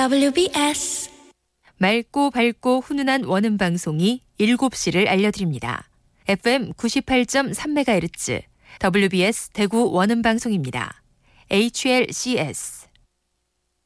WBS 맑고 밝고 훈훈한 원음 방송이 7시를 알려드립니다. FM 98.3MHz WBS 대구 원음 방송입니다. HLCS